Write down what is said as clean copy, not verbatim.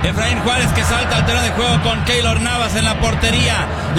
Efraín Juárez que salta al terreno de juego con Keylor Navas en la portería.